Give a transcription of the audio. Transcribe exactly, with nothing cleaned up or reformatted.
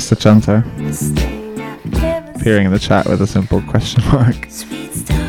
Vanessa Chanto appearing in the chat with a simple question mark.